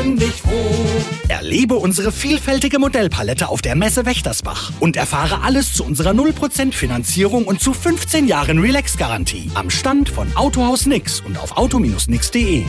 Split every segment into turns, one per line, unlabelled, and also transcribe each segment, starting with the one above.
ständig froh. Erlebe unsere vielfältige Modellpalette auf der Messe Wächtersbach und erfahre alles zu unserer 0% Finanzierung und zu 15 Jahren Relax-Garantie am Stand von Autohaus Nix und auf auto-nix.de.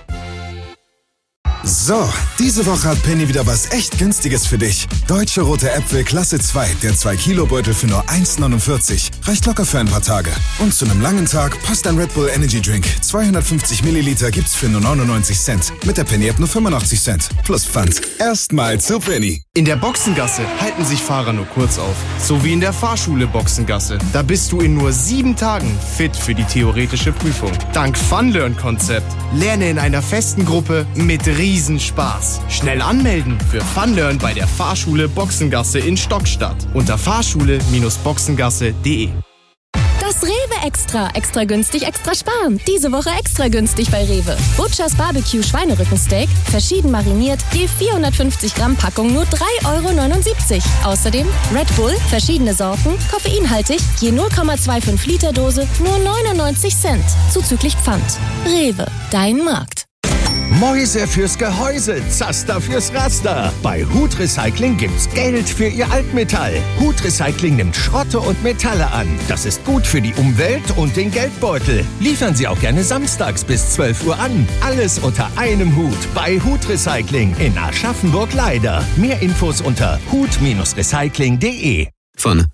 So, diese Woche hat Penny wieder was echt Günstiges für dich. Deutsche rote Äpfel Klasse 2, der 2-Kilo-Beutel für nur 1,49. Reicht locker für ein paar Tage. Und zu einem langen Tag passt ein Red Bull Energy Drink. 250 Milliliter gibt's für nur 99 Cent. Mit der Penny-App nur 85 Cent. Plus Pfand. Erstmal zu Penny.
In der Boxengasse halten sich Fahrer nur kurz auf. So wie in der Fahrschule Boxengasse. Da bist du in nur 7 Tagen fit für die theoretische Prüfung. Dank Funlearn-Konzept. Lerne in einer festen Gruppe mit Riesenspaß. Schnell anmelden für Funlearn bei der Fahrschule Boxengasse in Stockstadt. Unter fahrschule-boxengasse.de.
Das Rewe Extra. Extra günstig, extra sparen. Diese Woche extra günstig bei Rewe. Butchers Barbecue Schweinerückensteak, verschieden mariniert, je 450 Gramm Packung nur 3,79 €. Außerdem Red Bull, verschiedene Sorten, koffeinhaltig, je 0,25 Liter Dose, nur 99 Cent. Zuzüglich Pfand. Rewe, dein Markt.
Mäuse fürs Gehäuse, Zaster fürs Raster. Bei Hut Recycling gibt's Geld für Ihr Altmetall. Hut Recycling nimmt Schrotte und Metalle an. Das ist gut für die Umwelt und den Geldbeutel. Liefern Sie auch gerne samstags bis 12 Uhr an. Alles unter einem Hut bei Hut Recycling in Aschaffenburg-Leider. Mehr Infos unter hut-recycling.de.
Von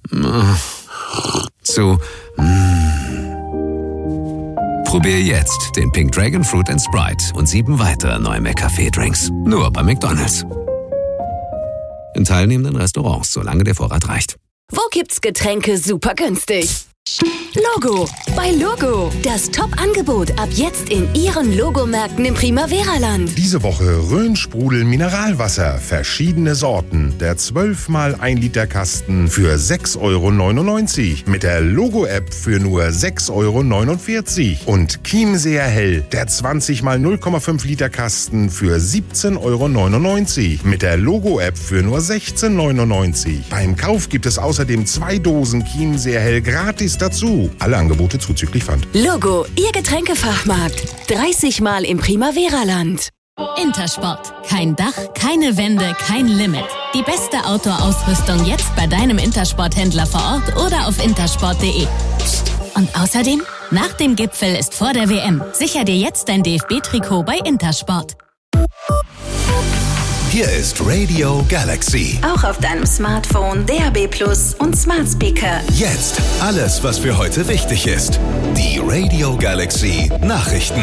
zu Probier jetzt den Pink Dragon Fruit & Sprite und 7 weitere neue McCafé-Drinks. Nur bei McDonald's. In teilnehmenden Restaurants, solange der Vorrat reicht.
Wo gibt's Getränke super günstig? Logo. Bei Logo. Das Top-Angebot ab jetzt in Ihren Logomärkten im Primavera-Land.
Diese Woche Rhön-Sprudel Mineralwasser. Verschiedene Sorten. Der 12x1 Liter Kasten für 6,99 €. Mit der Logo-App für nur 6,49 €. Und Chiemseer Hell. Der 20x0,5 Liter Kasten für 17,99 €. Mit der Logo-App für nur 16,99 €. Beim Kauf gibt es außerdem 2 Dosen Chiemseer Hell gratis dazu. Alle Angebote zuzüglich Pfand.
Logo, Ihr Getränkefachmarkt. 30 Mal im Primavera-Land.
Intersport. Kein Dach, keine Wände, kein Limit. Die beste Outdoor-Ausrüstung jetzt bei deinem Intersport-Händler vor Ort oder auf intersport.de. Und außerdem, nach dem Gipfel ist vor der WM. Sicher dir jetzt dein DFB-Trikot bei Intersport.
Hier ist Radio Galaxy.
Auch auf deinem Smartphone, DAB+ und Smart Speaker.
Jetzt alles, was für heute wichtig ist. Die Radio Galaxy Nachrichten.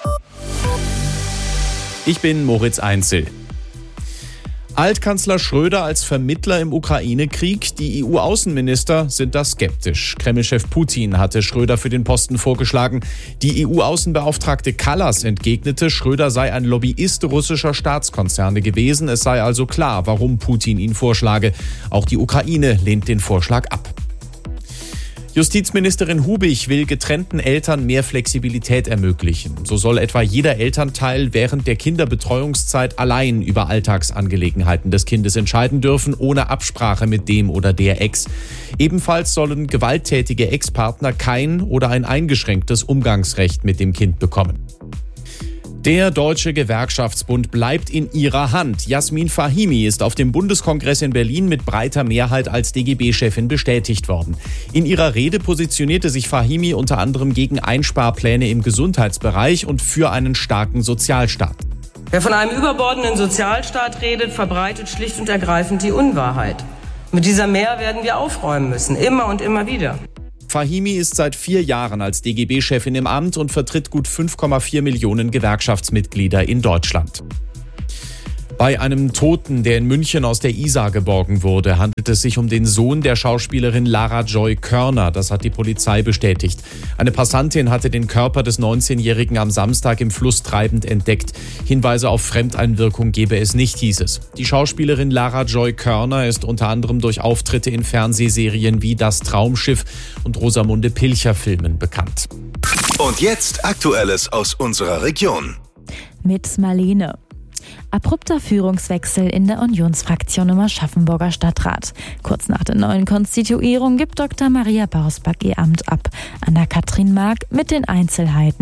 Ich bin Moritz Einzel. Altkanzler Schröder als Vermittler im Ukraine-Krieg. Die EU-Außenminister sind da skeptisch. Kreml-Chef Putin hatte Schröder für den Posten vorgeschlagen. Die EU-Außenbeauftragte Kallas entgegnete, Schröder sei ein Lobbyist russischer Staatskonzerne gewesen. Es sei also klar, warum Putin ihn vorschlage. Auch die Ukraine lehnt den Vorschlag ab. Justizministerin Hubig will getrennten Eltern mehr Flexibilität ermöglichen. So soll etwa jeder Elternteil während der Kinderbetreuungszeit allein über Alltagsangelegenheiten des Kindes entscheiden dürfen, ohne Absprache mit dem oder der Ex. Ebenfalls sollen gewalttätige Ex-Partner kein oder ein eingeschränktes Umgangsrecht mit dem Kind bekommen. Der Deutsche Gewerkschaftsbund bleibt in ihrer Hand. Jasmin Fahimi ist auf dem Bundeskongress in Berlin mit breiter Mehrheit als DGB-Chefin bestätigt worden. In ihrer Rede positionierte sich Fahimi unter anderem gegen Einsparpläne im Gesundheitsbereich und für einen starken Sozialstaat.
Wer von einem überbordenden Sozialstaat redet, verbreitet schlicht und ergreifend die Unwahrheit. Mit dieser Mehr werden wir aufräumen müssen, immer und immer wieder.
Fahimi ist seit 4 Jahren als DGB-Chefin im Amt und vertritt gut 5,4 Millionen Gewerkschaftsmitglieder in Deutschland. Bei einem Toten, der in München aus der Isar geborgen wurde, handelt es sich um den Sohn der Schauspielerin Lara Joy Körner. Das hat die Polizei bestätigt. Eine Passantin hatte den Körper des 19-Jährigen am Samstag im Fluss treibend entdeckt. Hinweise auf Fremdeinwirkung gebe es nicht, hieß es. Die Schauspielerin Lara Joy Körner ist unter anderem durch Auftritte in Fernsehserien wie Das Traumschiff und Rosamunde Pilcher-Filmen bekannt.
Und jetzt Aktuelles aus unserer Region.
Mit Marlene. Abrupter Führungswechsel in der Unionsfraktion im Aschaffenburger Stadtrat. Kurz nach der neuen Konstituierung gibt Dr. Maria Bausback ihr Amt ab. Anna-Kathrin Mark mit den Einzelheiten.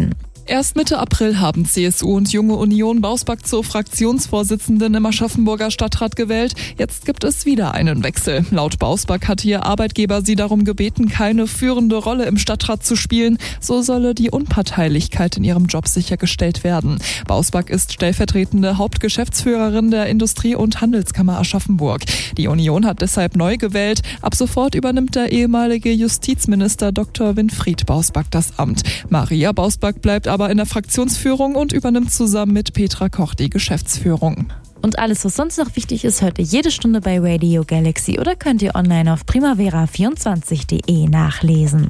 Erst Mitte April haben CSU und Junge Union Bausback zur Fraktionsvorsitzenden im Aschaffenburger Stadtrat gewählt. Jetzt gibt es wieder einen Wechsel. Laut Bausback hat ihr Arbeitgeber sie darum gebeten, keine führende Rolle im Stadtrat zu spielen. So solle die Unparteilichkeit in ihrem Job sichergestellt werden. Bausback ist stellvertretende Hauptgeschäftsführerin der Industrie- und Handelskammer Aschaffenburg. Die Union hat deshalb neu gewählt. Ab sofort übernimmt der ehemalige Justizminister Dr. Winfried Bausback das Amt. Maria Bausback bleibt aber in der Fraktionsführung und übernimmt zusammen mit Petra Koch die Geschäftsführung.
Und alles, was sonst noch wichtig ist, hört ihr jede Stunde bei Radio Galaxy oder könnt ihr online auf primavera24.de nachlesen.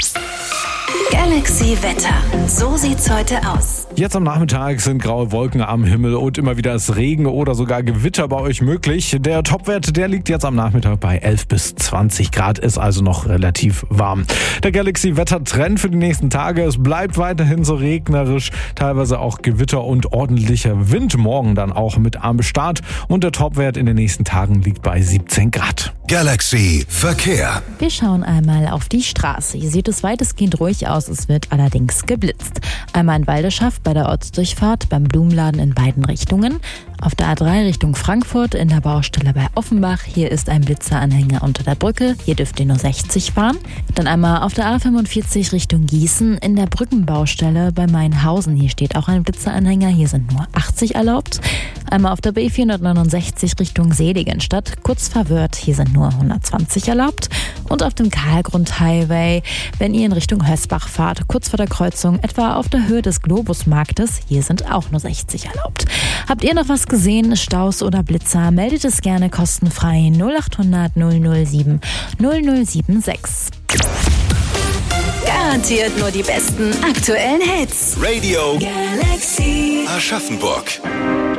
Galaxy Wetter. So sieht's heute aus.
Jetzt am Nachmittag sind graue Wolken am Himmel und immer wieder ist Regen oder sogar Gewitter bei euch möglich. Der Topwert, der liegt jetzt am Nachmittag bei 11 bis 20 Grad, ist also noch relativ warm. Der Galaxy-Wetter-Trend für die nächsten Tage, es bleibt weiterhin so regnerisch, teilweise auch Gewitter und ordentlicher Wind. Morgen dann auch mit am Start und der Topwert in den nächsten Tagen liegt bei 17 Grad.
Galaxy Verkehr.
Wir schauen einmal auf die Straße. Hier sieht es weitestgehend ruhig aus, es wird allerdings geblitzt. Einmal in Waldeschaft bei der Ortsdurchfahrt, beim Blumenladen in beiden Richtungen. Auf der A3 Richtung Frankfurt in der Baustelle bei Offenbach. Hier ist ein Blitzeranhänger unter der Brücke. Hier dürft ihr nur 60 fahren. Dann einmal auf der A45 Richtung Gießen in der Brückenbaustelle bei Mainhausen. Hier steht auch ein Blitzeranhänger. Hier sind nur 80 erlaubt. Einmal auf der B469 Richtung Seligenstadt. Kurz verwirrt. Hier sind nur 120 erlaubt. Und auf dem Karlgrund-Highway, wenn ihr in Richtung Hösbach fahrt, kurz vor der Kreuzung, etwa auf der Höhe des Globusmarktes, hier sind auch nur 60 erlaubt. Habt ihr noch was gesehen, Staus oder Blitzer, meldet es gerne kostenfrei 0800 007 0076.
Garantiert nur die besten aktuellen Hits.
Radio
Galaxy
Aschaffenburg.